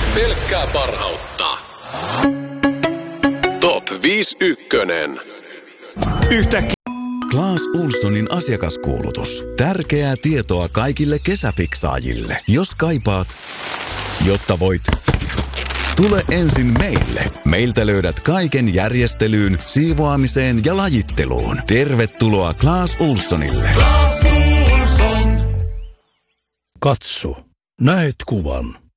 Pelkkää parhautta. Top 51. Yhtäkkiä. Clas Ohlsonin asiakaskuulutus. Tärkeää tietoa kaikille kesäfiksaajille. Jos kaipaat, jotta voit, tule ensin meille. Meiltä löydät kaiken järjestelyyn, siivoamiseen ja lajitteluun. Tervetuloa Clas Ohlsonille. Clas Ohlson. Katso, näet kuvan.